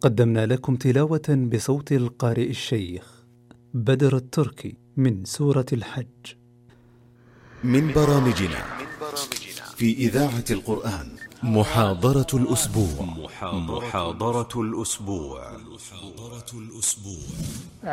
قدمنا لكم تلاوة بصوت القارئ الشيخ بدر التركي من سورة الحج. من برامجنا في إذاعة القرآن محاضرة الأسبوع.